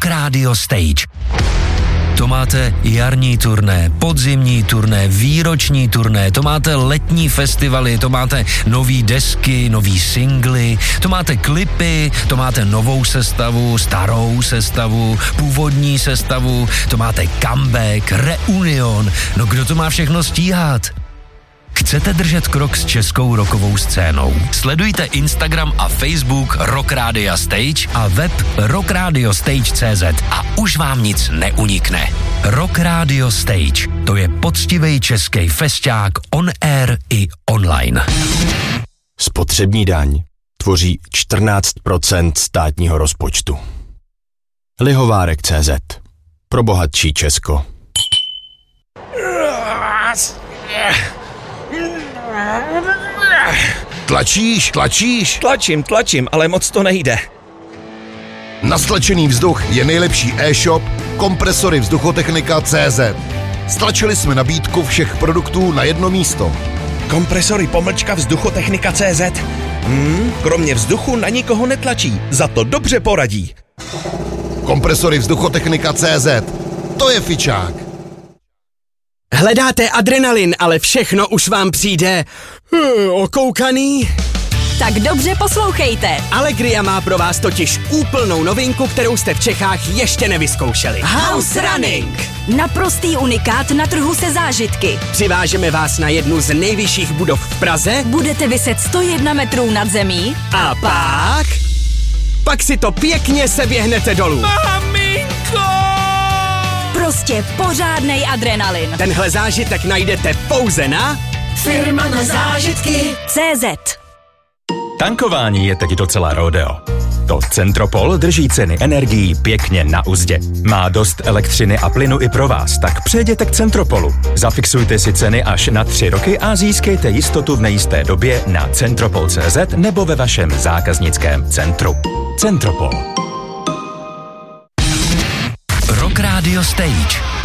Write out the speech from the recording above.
Rock Radio Stage. To máte jarní turné, podzimní turné, výroční turné, to máte letní festivaly, to máte nový desky, nový singly, to máte klipy, to máte novou sestavu, starou sestavu, původní sestavu, to máte comeback, reunion, no kdo to má všechno stíhat? Chcete držet krok s českou rockovou scénou? Sledujte Instagram a Facebook Rock Radio Stage a web rockradiostage.cz a už vám nic neunikne. Rock Radio Stage, to je poctivý český fesťák on air i online. Spotřební daň tvoří 14% státního rozpočtu. Lihovárek.cz. Pro bohatší Česko. Tlačíš? Tlačím, ale moc to nejde. Na stlačený vzduch je nejlepší e-shop Kompresory Vzduchotechnika.cz. Stlačili jsme nabídku všech produktů na jedno místo. Kompresory Vzduchotechnika.cz. Kromě vzduchu na nikoho netlačí, za to dobře poradí. Kompresory Vzduchotechnika.cz. To je fičák. Hledáte adrenalin, ale všechno už vám přijde okoukaný? Tak dobře poslouchejte. Allegria má pro vás totiž úplnou novinku, kterou jste v Čechách ještě nevyzkoušeli. House Running! Naprostý unikát na trhu se zážitky. Přivážeme vás na jednu z nejvyšších budov v Praze. Budete viset 101 metrů nad zemí. A pak si to pěkně seběhnete dolů. Maminko! Prostě pořádnej adrenalin. Tenhle zážitek najdete pouze na Firma na zážitky CZ. Tankování je teď docela rodeo. To Centropol drží ceny energií pěkně na uzdě. Má dost elektřiny a plynu i pro vás, tak přejděte k Centropolu. Zafixujte si ceny až na 3 roky a získejte jistotu v nejisté době na Centropol.cz nebo ve vašem zákaznickém centru. Centropol. Rock Radio Stage.